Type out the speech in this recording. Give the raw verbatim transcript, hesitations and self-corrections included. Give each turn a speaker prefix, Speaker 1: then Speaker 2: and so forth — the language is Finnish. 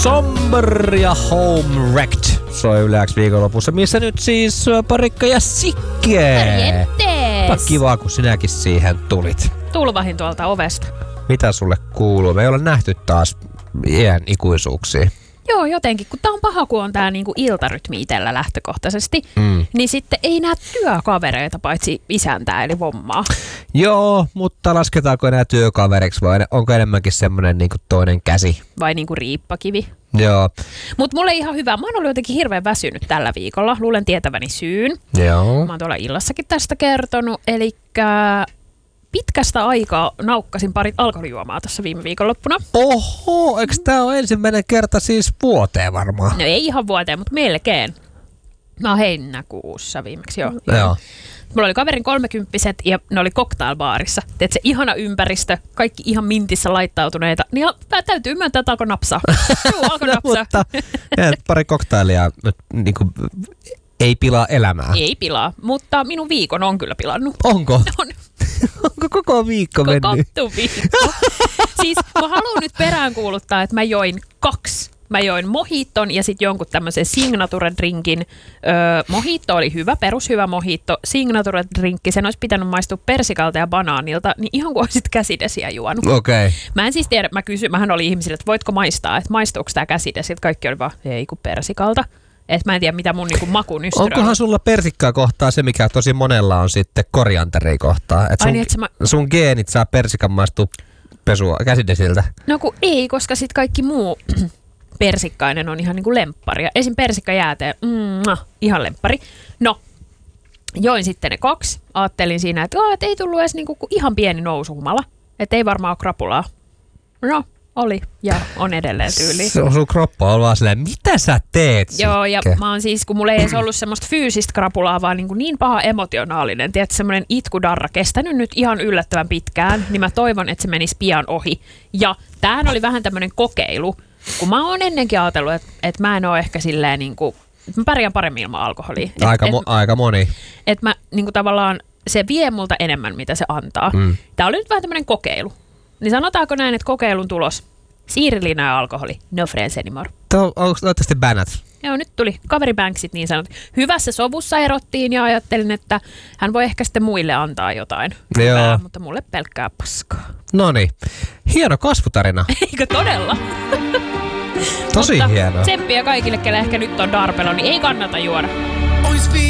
Speaker 1: Somber ja Home Wrecked soi Yle X viikonlopussa, missä nyt siis Parikka ja Sikke.
Speaker 2: Morjentes!
Speaker 1: Kivaa, kun sinäkin siihen tulit.
Speaker 2: Tulvahin tuolta ovesta.
Speaker 1: Mitä sulle kuuluu? Me ei olla nähty taas iän ikuisuuksia.
Speaker 2: Joo, jotenkin. Kun tää on paha, kun on tää niinku iltarytmi itsellä lähtökohtaisesti, mm. niin sitten ei näe työkavereita paitsi isäntää eli vommaa.
Speaker 1: Joo, mutta lasketaanko enää työkaveriksi vai onko enemmänkin semmonen niinku toinen käsi?
Speaker 2: Vai niinku riippakivi.
Speaker 1: Joo.
Speaker 2: Mut mulle ihan hyvä. Mä oon ollut jotenkin hirveän väsynyt tällä viikolla. Luulen tietäväni syyn.
Speaker 1: Joo.
Speaker 2: Mä oon tuolla illassakin tästä kertonut. Elikkä pitkästä aikaa naukkasin parit alkoholijuomaa tässä viime viikonloppuna.
Speaker 1: Oho, eikö tää ole ensimmäinen kerta siis vuoteen varmaan?
Speaker 2: No ei ihan vuoteen, mutta melkein. Mä oon heinäkuussa viimeksi jo.
Speaker 1: Joo.
Speaker 2: Mulla oli kaverin kolmekymppiset ja ne oli cocktailbaarissa. Teet se ihana ympäristö, kaikki ihan mintissä laittautuneita. Niin täytyy myöntää, että alkoi napsaa. Joo, alkoi
Speaker 1: no,
Speaker 2: napsaa.
Speaker 1: Mutta pari cocktailia nyt niinku ei pilaa elämää.
Speaker 2: Ei pilaa, mutta minun viikon on kyllä pilannut.
Speaker 1: Onko?
Speaker 2: On.
Speaker 1: Onko koko viikko
Speaker 2: Koko
Speaker 1: mennyt?
Speaker 2: Koko viikko. Siis mä haluan nyt peräänkuuluttaa, että mä join kaksi. Mä join mohiton ja sitten jonkun tämmöisen signature-drinkin. Öö, mojito oli hyvä, perushyvä mojito. Signature-drinkki, sen olisi pitänyt maistua persikalta ja banaanilta, niin ihan kuin olisit käsidesiä juonut.
Speaker 1: Okei. Okay.
Speaker 2: Mä en siis tiedä, mä kysyin, mähän oli ihmisille, että voitko maistaa, että maistuuko tää käsidesi, että kaikki oli vaan, ei kun persikalta. Että mä en tiedä, mitä mun niinku makun ystävä on.
Speaker 1: Onkohan sulla persikkaa kohtaa se, mikä tosi monella on sitten korianteria kohtaa? Et sun,
Speaker 2: Ai niin, että mä...
Speaker 1: sun geenit saa persikan maistua pesua käsidesiltä.
Speaker 2: No kun ei, koska sit kaikki muu persikkainen on ihan niinku lempparia. Esim. Persikkajääteen, mm, ihan lemppari. No, join sitten ne kaksi. Aattelin siinä, että, et ei tullut edes niinku ihan pieni nousuhumala. Että ei varmaan ole krapulaa. No, oli ja on edelleen tyyli.
Speaker 1: Sun kroppa on vaan silleen, mitä sä teet, Sikke?
Speaker 2: Joo, ja mä oon siis, kun mulla ei edes ollut semmoista fyysistä krapulaa, vaan niin, kuin niin paha emotionaalinen, tiedätkö, semmoinen itkudarra kestänyt nyt ihan yllättävän pitkään, niin mä toivon, että se menisi pian ohi. Ja tämähän oli vähän tämmöinen kokeilu, kun mä oon ennenkin ajatellut, että, että mä en oo ehkä silleen niin kuin, mä pärjään paremmin ilman alkoholia. Et,
Speaker 1: aika, mo-
Speaker 2: et,
Speaker 1: aika moni.
Speaker 2: Että mä niin kuin tavallaan, se vie multa enemmän, mitä se antaa. Mm. Tää oli nyt vähän tämmöinen kokeilu. Niin sanotaanko näin, että kokeilun tulos, siiriliina ja alkoholi, no friends anymore.
Speaker 1: Tuo, onko toivottavasti bänät?
Speaker 2: Joo, nyt tuli kaveribanksit niin sanottu. Hyvässä sovussa erottiin ja ajattelin, että hän voi ehkä sitten muille antaa jotain hyvää, mutta mulle pelkkää paskaa.
Speaker 1: Noniin, hieno kasvutarina.
Speaker 2: Eikö todella?
Speaker 1: Tosi
Speaker 2: mutta
Speaker 1: hieno.
Speaker 2: Tsemppiä kaikille, kelle ehkä nyt on darpelo, niin ei kannata juoda.